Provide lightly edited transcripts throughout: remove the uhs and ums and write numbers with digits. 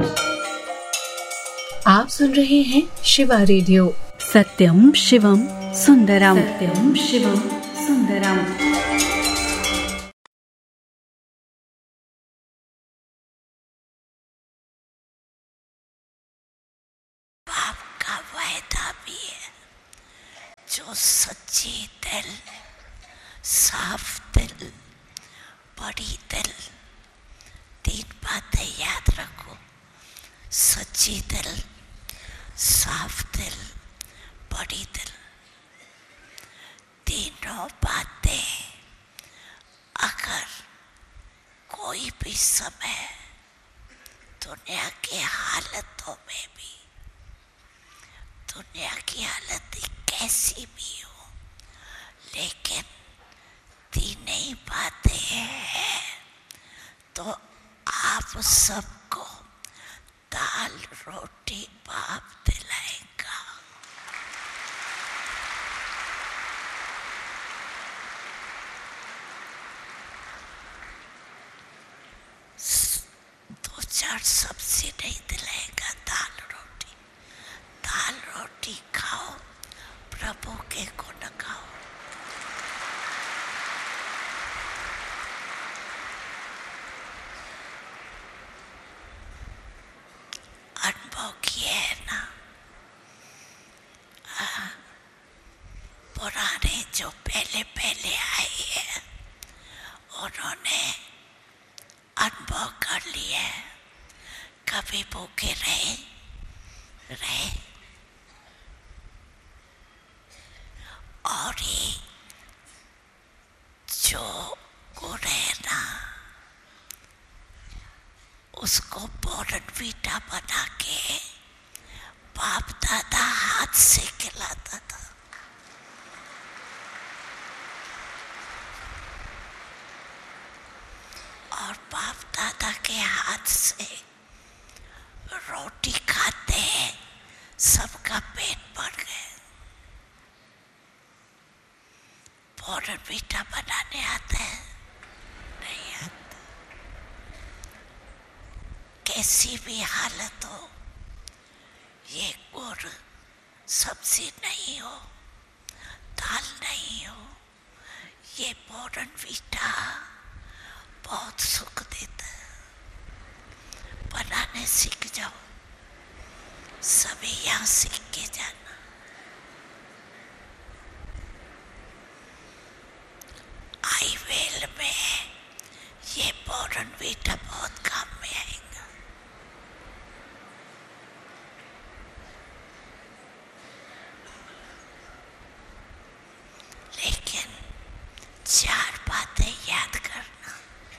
आप सुन रहे हैं शिवा रेडियो। सत्यम शिवम सुंदरम, सत्यम शिवम सुंदरम। बाप का वायदा भी है, जो सच्ची दिल, साफ दिल, बड़ी दिल, तीन बातें याद रखो। सच्ची दिल, साफ दिल, बड़ी दिल, तीनों बातें अगर कोई भी समय दुनिया की हालतों में भी, दुनिया की हालत कैसी भी हो, लेकिन तीन ही बातें हैं तो आप सबको दाल रोटी बाप दिलाएगा। दो चार सब्जी नहीं दिलाएगा, दाल रोटी खाओ, प्रभु के गुण गाओ। अनुभव किए है ना, पुराने जो पहले आए हैं उन्होंने अनुभव कर लिए। कभी भूखे रहे और ये जो गुण है ना, उसको बोर्नवीटा बना के बाप दादा हाथ से खिलाता था। और बाप दादा के हाथ से रोटी खाते हैं, सबका पेट भर गए। बोर्नवीटा बनाने आता है? नहीं आता। कैसी भी हालत हो, ये गुड़ सब्जी नहीं हो, दाल नहीं हो, ये बोर्नवीटा बहुत सुख देता है। बनाने सीख जाओ, सभी यहाँ सीख के जाना। आईवेल में ये बोर्नवीटा बहुत काम में आएगा। लेकिन चार बातें याद करना,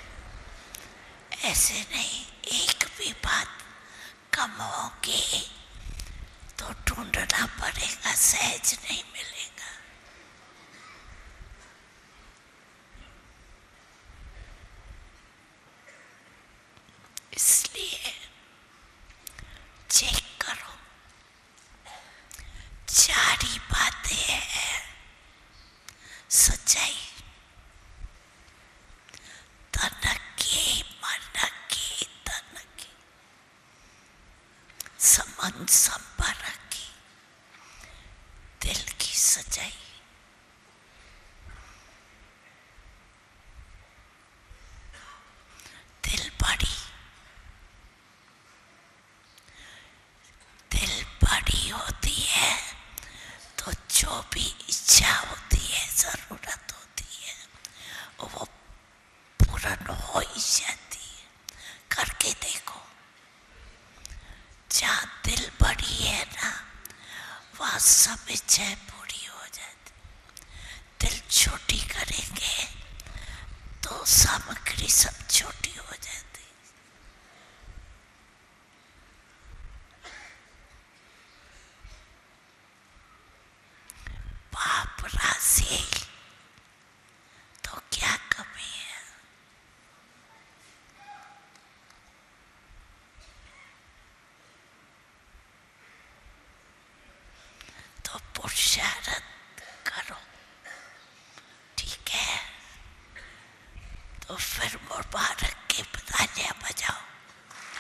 ऐसे नहीं एक भी बात कम होगी तो ढूंढना पड़ेगा, सहज नहीं मिलेगा। इसलिए चेक करो, चार ही बातें हैं। सच्चाई, तनकी, मनकी, तनकी, समन संपर्की, दिल की सच्चाई। दिल बड़ी होती है तो जो भी इच्छा होती है, जरूरत होती है, वो पूर्ण हो ही जाती है। करके देखो, जहाँ दिल बड़ी है ना, वहाँ सब इच्छाएं पूरी हो जाती। दिल छोटी करेंगे तो सामग्री सब छोटी हो जाती। बाप राशि तो क्या कमी है। तो पुरुषार्थ करो, ठीक है? तो फिर मुबारक के तालियां बजाओ।